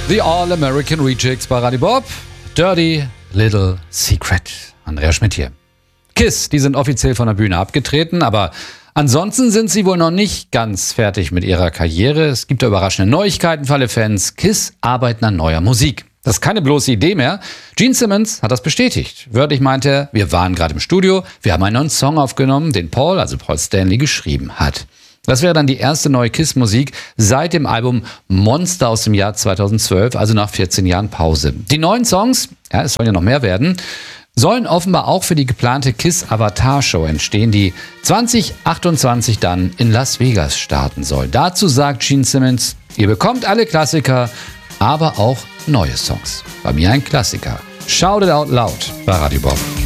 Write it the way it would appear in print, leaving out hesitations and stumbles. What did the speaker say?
The All-American Rejects bei Radio Bob. Dirty Little Secret. Andrea Schmidt hier. KISS, die sind offiziell von der Bühne abgetreten, aber ansonsten sind sie wohl noch nicht ganz fertig mit ihrer Karriere. Es gibt da überraschende Neuigkeiten für alle Fans. KISS arbeiten an neuer Musik. Das ist keine bloße Idee mehr. Gene Simmons hat das bestätigt. Wörtlich meinte er, wir waren gerade im Studio, wir haben einen neuen Song aufgenommen, den Paul Stanley, geschrieben hat. Das wäre dann die erste neue KISS-Musik seit dem Album Monster aus dem Jahr 2012, also nach 14 Jahren Pause. Die neuen Songs, ja, es sollen ja noch mehr werden, sollen offenbar auch für die geplante KISS-Avatar-Show entstehen, die 2028 dann in Las Vegas starten soll. Dazu sagt Gene Simmons, ihr bekommt alle Klassiker, aber auch neue Songs. Bei mir ein Klassiker. Shout it out loud bei Radio Bob.